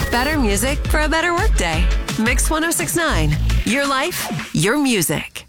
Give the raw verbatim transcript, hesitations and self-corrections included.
Better music for a better workday. Mix one oh six point nine. Your life, your music.